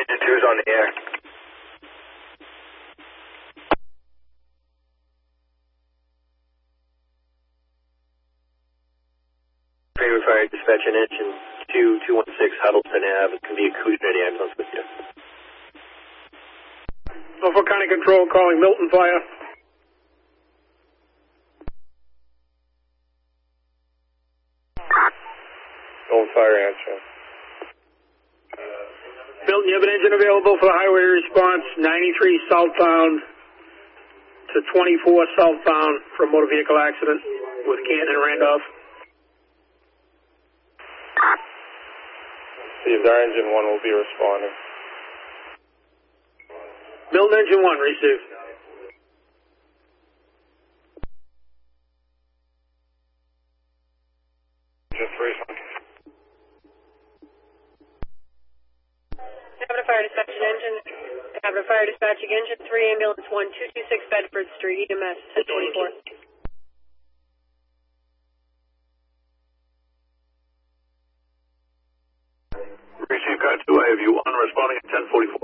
Engine 2's on the air. Freeway Fire Dispatch and Engine 216 Huddleston Ave. It can be a Cushionary ambulance with you. Norfolk County Control calling Milton Fire. Milton Fire answer. Milton, you have an engine available for highway response, 93 southbound to 24 southbound for a motor vehicle accident with Canton and Randolph. Received. Our engine 1 will be responding. Milton Engine 1, received. Engine 3. Capital Fire Dispatching Engine. Capital Fire Dispatching Engine 3, Ambulance 1226 Bedford Street, EMS 1024. Received, car 2, I have you 1 responding at 1044.